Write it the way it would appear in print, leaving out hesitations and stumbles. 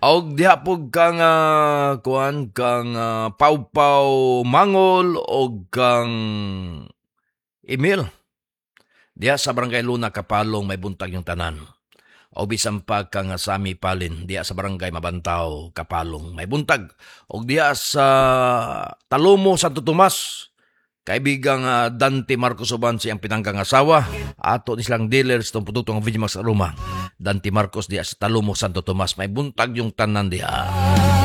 Og diha pug kang kuan kang Pawpaw Mangol og kang Emil. Diha sa Barangay Luna Kapalong may buntag yung tanan. O bisan pa kang Sami Palin diha sa Barangay Mabantaw Kapalong may buntag. Og diha sa Talomo Santo Tomas kaibigang Dante Marcos uban siyang pinanggang asawa ato ni silang dealers tong produktong Vigimax Aroma. Dante Marcos diha sa Talomo Santo Tomas may buntag yung tanan diha.